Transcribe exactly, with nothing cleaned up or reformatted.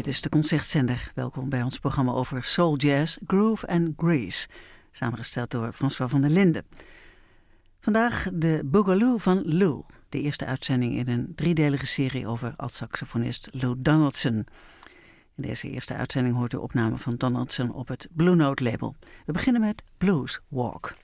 Dit is de Concertzender. Welkom bij ons programma over soul jazz, groove en grease. Samengesteld door François van der Linden. Vandaag de Boogaloo van Lou. De eerste uitzending in een driedelige serie over alt-saxofonist Lou Donaldson. In deze eerste uitzending hoort de opname van Donaldson op het Blue Note label. We beginnen met Blues Walk.